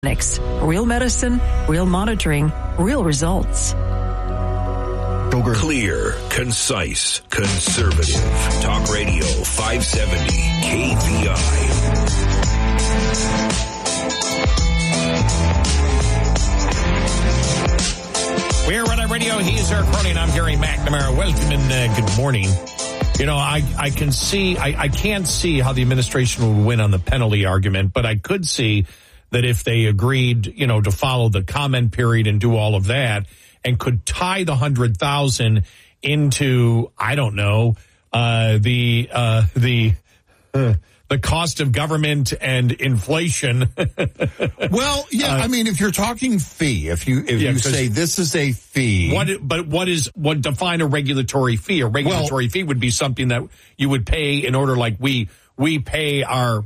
Real medicine, real monitoring, real results. Clear, concise, conservative. Talk Radio 570 KVI. We're Red Eye Radio. He's Eric Cronin. I'm Gary McNamara. Welcome and good morning. You know, I can't see how the administration would win on the penalty argument, but I could see that if they agreed, you know, to follow the comment period and do all of that and could tie the 100,000 into, I don't know, the cost of government and inflation. Well, yeah, I mean, if you're talking fee, if you say this is a fee. What define a regulatory fee? A regulatory fee would be something that you would pay in order, like we pay our,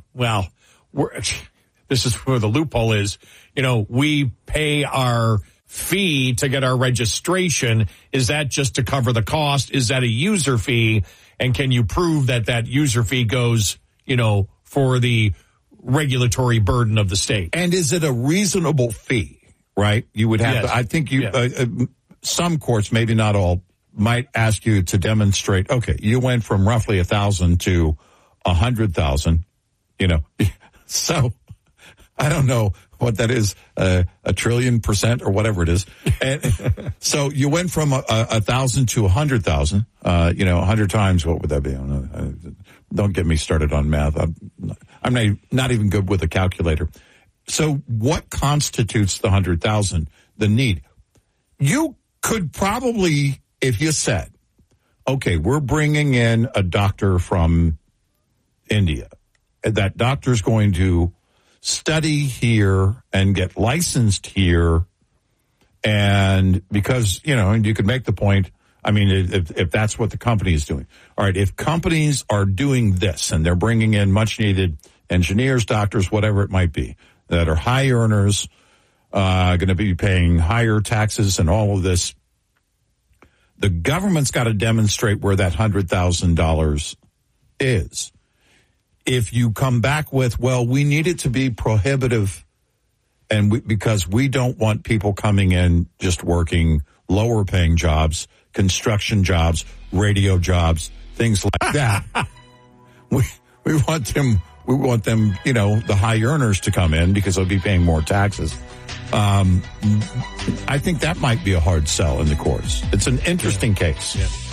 this is where the loophole is. You know, we pay our fee to get our registration. Is that just to cover the cost? Is that a user fee? And can you prove that user fee goes, you know, for the regulatory burden of the state? And is it a reasonable fee, right? You would have to, I think some courts, maybe not all, might ask you to demonstrate, okay, you went from roughly 1,000 to 100,000, you know, so I don't know what that is, a trillion% or whatever it is. And so you went from 1,000 to 100,000, 100 times, what would that be? I don't know. Don't get me started on math. I'm not even good with a calculator. So what constitutes the 100,000, the need? You could probably, if you said, okay, we're bringing in a doctor from India. That doctor's going to study here and get licensed here. And because, you know, and you could make the point, I mean, if that's what the company is doing. All right, if companies are doing this and they're bringing in much needed engineers, doctors, whatever it might be, that are high earners, going to be paying higher taxes and all of this, the government's got to demonstrate where that $100,000 is. If you come back with, well, we need it to be prohibitive and because we don't want people coming in just working lower paying jobs, construction jobs, radio jobs, things like that. we want them, you know, the high earners to come in because they'll be paying more taxes. I think that might be a hard sell in the courts. It's an interesting case. Yeah.